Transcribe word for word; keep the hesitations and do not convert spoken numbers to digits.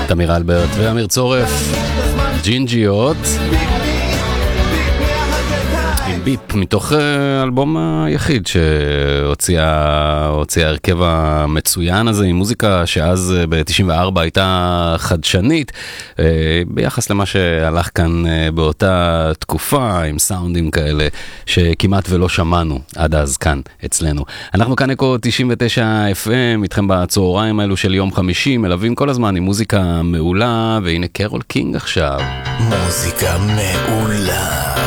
תמיר אלברט ואמיר צורף, ג'ינג'יות עם ביפ, מתוך אלבום היחיד שהוציאה הוציאה הרכב המצוין הזה, עם מוזיקה שאז ב-תשעים וארבע הייתה חדשנית ביחס למה שהלך כאן באותה תקופה, עם סאונדים כאלה שכמעט ולא שמענו עד אז כאן אצלנו. אנחנו כאן אקו תשעים ותשע אף אם, איתכם בצהריים האלו של יום חמישי, מלווים כל הזמן עם מוזיקה מעולה, והנה קרול קינג עכשיו. מוזיקה מעולה.